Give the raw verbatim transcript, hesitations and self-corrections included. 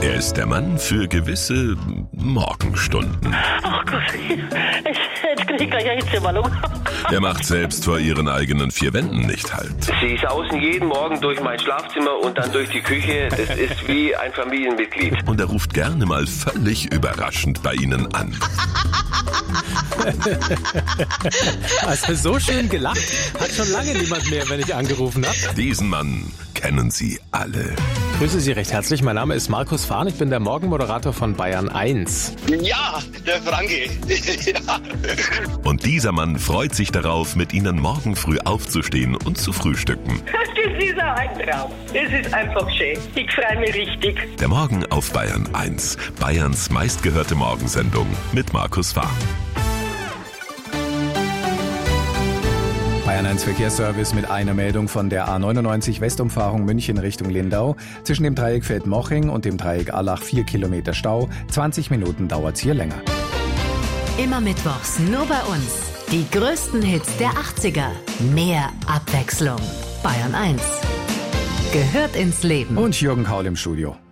Er ist der Mann für gewisse Morgenstunden. Ach Gott, jetzt krieg ich gleich eine Hitzewallung. Er macht selbst vor ihren eigenen vier Wänden nicht halt. Sie sausen jeden Morgen durch mein Schlafzimmer und dann durch die Küche. Das ist wie ein Familienmitglied. Und er ruft gerne mal völlig überraschend bei Ihnen an. Also so schön gelacht hat schon lange niemand mehr, wenn ich angerufen habe. Diesen Mann kennen Sie alle. Ich grüße Sie recht herzlich. Mein Name ist Markus Fahn. Ich bin der Morgenmoderator von Bayern eins. Ja, der Franke. Ja. Und dieser Mann freut sich darauf, mit Ihnen morgen früh aufzustehen und zu frühstücken. Das ist ein Traum. Das ist einfach schön. Ich freue mich richtig. Der Morgen auf Bayern eins. Bayerns meistgehörte Morgensendung mit Markus Fahn. Bayern eins Verkehrsservice mit einer Meldung von der A neunundneunzig Westumfahrung München Richtung Lindau. Zwischen dem Dreieck Feldmoching und dem Dreieck Allach vier Kilometer Stau. zwanzig Minuten dauert's hier länger. Immer mittwochs nur bei uns. Die größten Hits der achtziger. Mehr Abwechslung. Bayern eins. Gehört ins Leben. Und Jürgen Kaul im Studio.